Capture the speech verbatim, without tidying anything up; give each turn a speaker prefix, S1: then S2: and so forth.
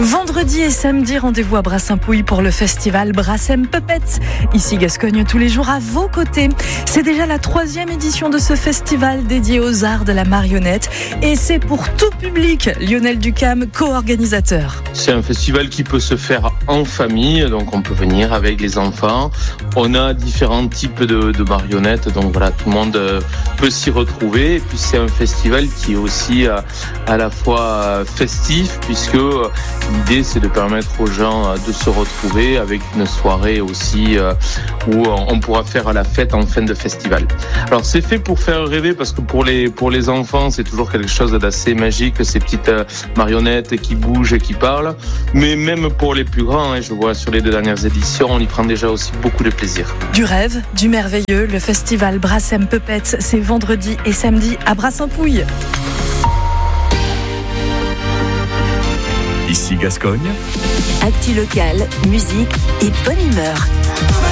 S1: Vendredi et samedi, rendez-vous à Brassampouille pour le festival Brassem Puppets. Ici Gascogne, tous les jours à vos côtés. C'est déjà la troisième édition de ce festival dédié aux arts de la marionnette. Et c'est pour tout public. Lionel Ducam, co-organisateur.
S2: C'est un festival qui peut se faire en famille, donc on peut venir avec les enfants. On a différents types de, de marionnettes, donc voilà, tout le monde peut s'y retrouver. Et puis c'est un festival qui est aussi à, à la fois festif, puisque l'idée c'est de permettre aux gens de se retrouver avec une soirée aussi où on pourra faire la fête en fin de festival. Alors c'est fait pour faire rêver, parce que pour les, pour les enfants c'est toujours quelque chose d'assez magique, ces petites marionnettes qui bougent et qui parlent. Mais même pour les plus grands, je vois sur les deux dernières éditions, on y prend déjà aussi beaucoup de plaisir.
S1: Du rêve, du merveilleux, le festival Brassem Puppets, c'est vendredi et samedi à Brassampouille.
S3: Ici Gascogne.
S4: Actu locale, musique et bonne humeur.